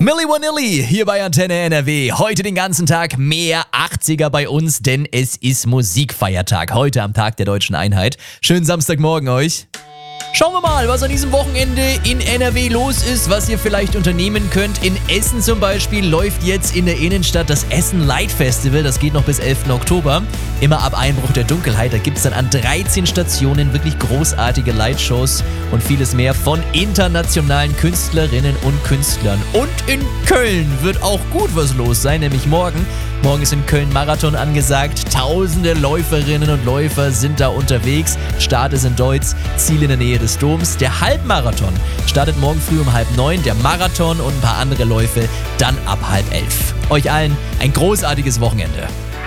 Milli Vanilli hier bei Antenne NRW. Heute den ganzen Tag mehr 80er bei uns, denn es ist Musikfeiertag. Heute am Tag der Deutschen Einheit. Schönen Samstagmorgen euch. Schauen wir mal, was an diesem Wochenende in NRW los ist, was ihr vielleicht unternehmen könnt. In Essen zum Beispiel läuft jetzt in der Innenstadt das Essen Light Festival. Das geht noch bis 11. Oktober. Immer ab Einbruch der Dunkelheit. Da gibt es dann an 13 Stationen wirklich großartige Lightshows und vieles mehr von internationalen Künstlerinnen und Künstlern. Und in Köln wird auch gut was los sein, nämlich morgen. Morgen ist in Köln Marathon angesagt. Tausende Läuferinnen und Läufer sind da unterwegs. Start ist in Deutz, Ziel in der Nähe des Doms. Der Halbmarathon startet morgen früh um 8:30. Der Marathon und ein paar andere Läufe dann ab 10:30. Euch allen ein großartiges Wochenende.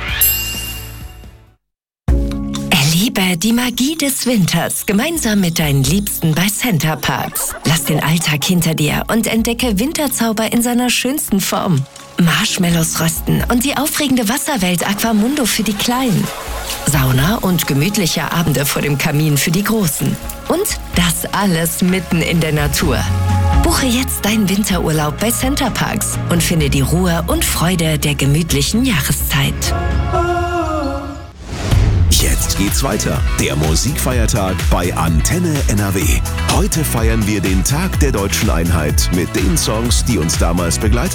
Erlebe die Magie des Winters gemeinsam mit deinen Liebsten bei Center Parcs. Lass den Alltag hinter dir und entdecke Winterzauber in seiner schönsten Form. Marshmallows rösten und die aufregende Wasserwelt Aquamundo für die Kleinen. Sauna und gemütliche Abende vor dem Kamin für die Großen. Und das alles mitten in der Natur. Buche jetzt deinen Winterurlaub bei Center Parcs und finde die Ruhe und Freude der gemütlichen Jahreszeit. Jetzt geht's weiter. Der Musikfeiertag bei Antenne NRW. Heute feiern wir den Tag der Deutschen Einheit mit den Songs, die uns damals begleitet